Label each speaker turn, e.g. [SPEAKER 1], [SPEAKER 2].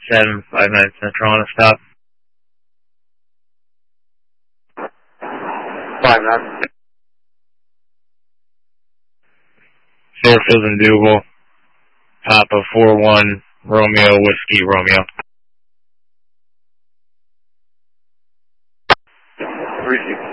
[SPEAKER 1] 759 Central on a stop.
[SPEAKER 2] 59.
[SPEAKER 1] Fairfield and Dougal. Papa 41 Romeo Whiskey Romeo.
[SPEAKER 2] 360.